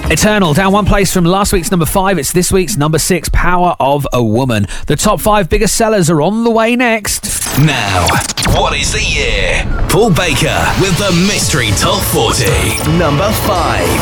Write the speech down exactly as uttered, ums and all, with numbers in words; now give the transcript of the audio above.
Eternal, down one place from last week's number five. It's this week's number six, Power of a Woman. The top five biggest sellers are on the way next. Now, what is the year? Paul Baker with the Mystery Top forty. Number five.